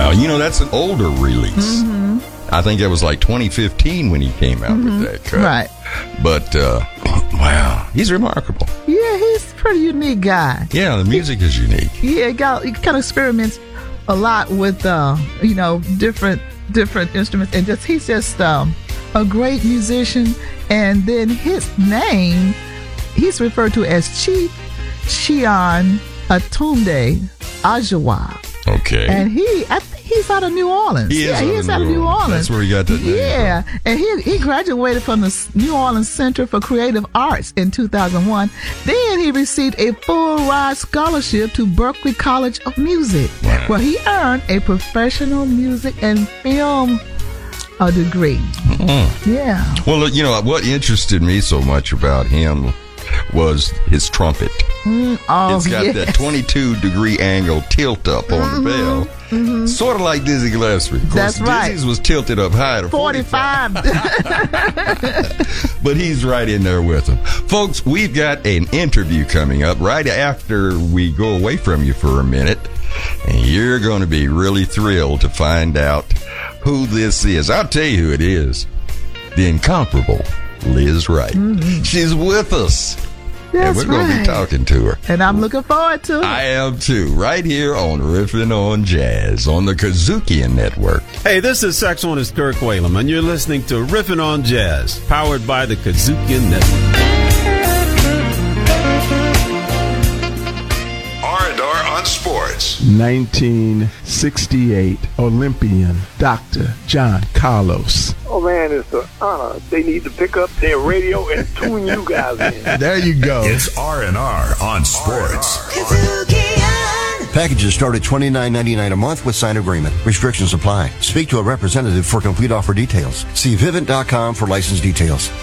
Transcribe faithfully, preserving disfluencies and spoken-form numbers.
Wow. You know, that's an older release. Mm-hmm. I think it was like twenty fifteen when he came out mm-hmm. with that cut. Right. But, uh, wow, he's remarkable. Yeah, he's a pretty unique guy. Yeah, the music is unique. Yeah, he, got, he kind of experiments a lot with, uh, you know, different different instruments. And just he's just um, a great musician. And then his name, he's referred to as Chief Shion Atunde Ajawa. Okay. And he, I think he's out of New Orleans. He is yeah, out he of is New out of New Orleans. Orleans. That's where he got that name Yeah, from. and he he graduated from the New Orleans Center for Creative Arts in two thousand one. Then he received a full-ride scholarship to Berklee College of Music, wow. where he earned a professional music and film a degree. Mm. Yeah. Well, you know, what interested me so much about him was his trumpet. Mm, oh, it's got yes. that twenty-two degree angle tilt up on mm-hmm, the bell. Mm-hmm. Sort of like Dizzy Gillespie. Of course, That's right. Dizzy's was tilted up high to forty-five. forty-five. But he's right in there with him. Folks, we've got an interview coming up right after we go away from you for a minute. And you're going to be really thrilled to find out who this is. I'll tell you who it is. The incomparable Liz Wright. Mm-hmm. She's with us. That's and we're going right. to be talking to her. And I'm looking forward to it. I am too. Right here on Riffin' on Jazz on the Kazookian Network. Hey, this is saxophonist Kirk Whalum, and you're listening to Riffin' on Jazz, powered by the Kazookian Network. R and R on Sports. nineteen sixty-eight Olympian Doctor John Carlos. Oh, man, it's an honor. They need to pick up their radio and tune you guys in. There you go. It's R and R on Sports. Packages start at twenty-nine ninety-nine a month with signed agreement. Restrictions apply. Speak to a representative for complete offer details. See Vivint dot com for license details.